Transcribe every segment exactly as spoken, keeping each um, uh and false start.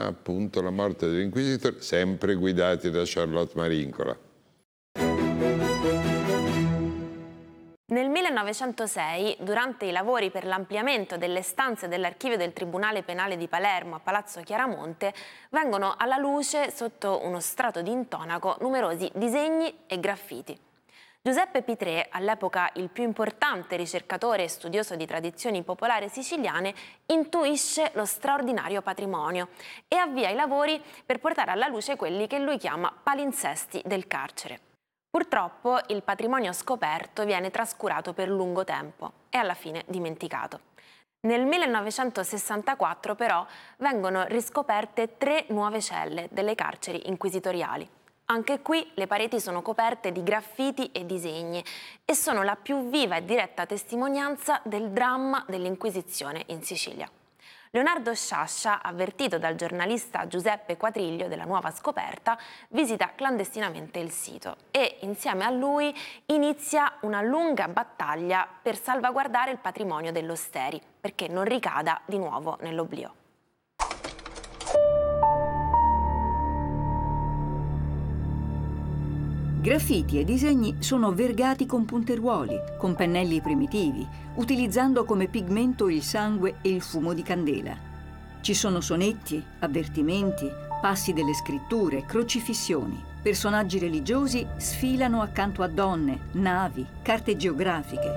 appunto la morte dell'inquisitore, sempre guidati da Charlotte Marincola. Nel millenovecentosei, durante i lavori per l'ampliamento delle stanze dell'archivio del Tribunale Penale di Palermo a Palazzo Chiaramonte, vengono alla luce, sotto uno strato di intonaco, numerosi disegni e graffiti. Giuseppe Pitrè, all'epoca il più importante ricercatore e studioso di tradizioni popolari siciliane, intuisce lo straordinario patrimonio e avvia i lavori per portare alla luce quelli che lui chiama palinsesti del carcere. Purtroppo il patrimonio scoperto viene trascurato per lungo tempo e alla fine dimenticato. Nel millenovecentosessantaquattro però vengono riscoperte tre nuove celle delle carceri inquisitoriali. Anche qui le pareti sono coperte di graffiti e disegni e sono la più viva e diretta testimonianza del dramma dell'Inquisizione in Sicilia. Leonardo Sciascia, avvertito dal giornalista Giuseppe Quatriglio della nuova scoperta, visita clandestinamente il sito e insieme a lui inizia una lunga battaglia per salvaguardare il patrimonio dell'Osteri, perché non ricada di nuovo nell'oblio. Graffiti e disegni sono vergati con punteruoli, con pennelli primitivi, utilizzando come pigmento il sangue e il fumo di candela. Ci sono sonetti, avvertimenti, passi delle scritture, crocifissioni. Personaggi religiosi sfilano accanto a donne, navi, carte geografiche.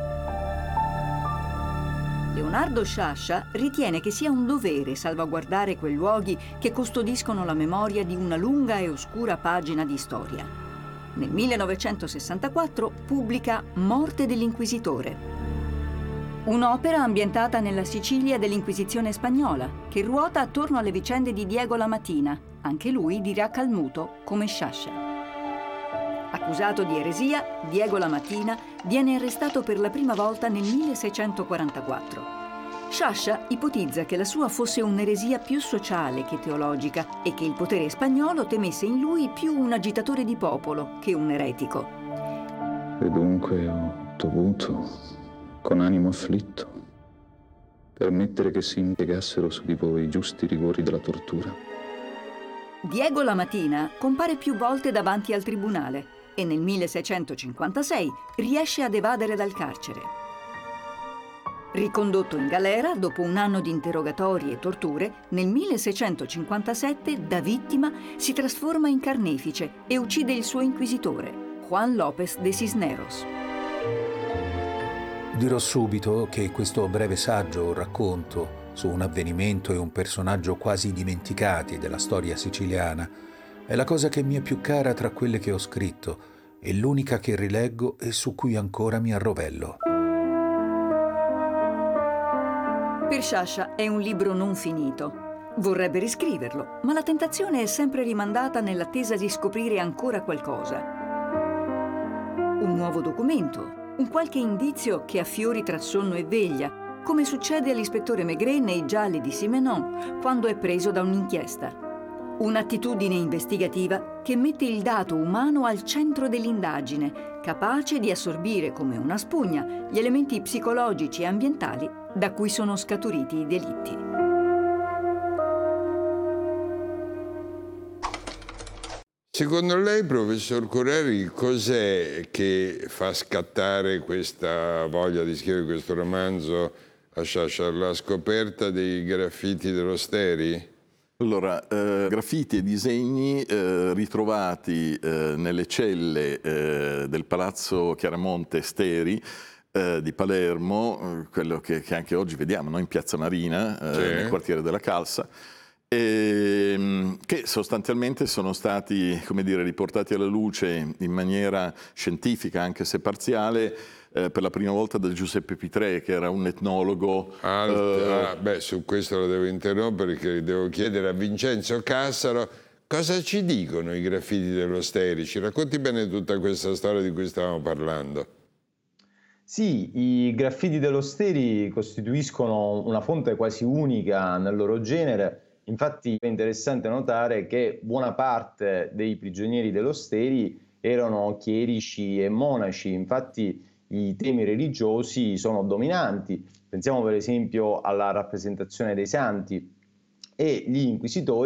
Leonardo Sciascia ritiene che sia un dovere salvaguardare quei luoghi che custodiscono la memoria di una lunga e oscura pagina di storia. Nel millenovecentosessantaquattro pubblica Morte dell'Inquisitore, un'opera ambientata nella Sicilia dell'Inquisizione spagnola, che ruota attorno alle vicende di Diego Lamatina, anche lui dirà calmuto come Sciascia. Accusato di eresia, Diego Lamatina viene arrestato per la prima volta nel milleseicentoquarantaquattro. Sciascia ipotizza che la sua fosse un'eresia più sociale che teologica e che il potere spagnolo temesse in lui più un agitatore di popolo che un eretico. E dunque ho dovuto, con animo afflitto, permettere che si impiegassero su di voi i giusti rigori della tortura. Diego Lamatina compare più volte davanti al tribunale e nel milleseicentocinquantasei riesce ad evadere dal carcere. Ricondotto in galera, dopo un anno di interrogatori e torture, nel milleseicentocinquantasette, da vittima, si trasforma in carnefice e uccide il suo inquisitore, Juan López de Cisneros. Dirò subito che questo breve saggio o racconto su un avvenimento e un personaggio quasi dimenticati della storia siciliana è la cosa che mi è più cara tra quelle che ho scritto e l'unica che rileggo e su cui ancora mi arrovello. Per Sciascia è un libro non finito. Vorrebbe riscriverlo, ma la tentazione è sempre rimandata nell'attesa di scoprire ancora qualcosa. Un nuovo documento, un qualche indizio che affiori tra sonno e veglia, come succede all'ispettore Maigret nei Gialli di Simenon quando è preso da un'inchiesta. Un'attitudine investigativa che mette il dato umano al centro dell'indagine, capace di assorbire come una spugna gli elementi psicologici e ambientali da cui sono scaturiti i delitti. Secondo lei, professor Cureri, cos'è che fa scattare questa voglia di scrivere questo romanzo a Sciascia? La scoperta dei graffiti dell'Osteri? Allora, eh, graffiti e disegni eh, ritrovati eh, nelle celle eh, del Palazzo Chiaramonte Steri eh, di Palermo, eh, quello che, che anche oggi vediamo, no? In Piazza Marina, eh, sì, nel quartiere della Calza, e, che sostanzialmente sono stati, come dire, riportati alla luce in maniera scientifica, anche se parziale, Eh, per la prima volta da Giuseppe Pitrè, che era un etnologo. Ah, eh... ah, beh, su questo lo devo interrompere, perché devo chiedere a Vincenzo Cassaro cosa ci dicono i graffiti dell'Osteri. Ci racconti bene tutta questa storia di cui stavamo parlando? Sì, i graffiti dell'Osteri costituiscono una fonte quasi unica nel loro genere. Infatti è interessante notare che buona parte dei prigionieri dell'Osteri erano chierici e monaci. Infatti i temi religiosi sono dominanti. Pensiamo per esempio alla rappresentazione dei santi, e gli inquisitori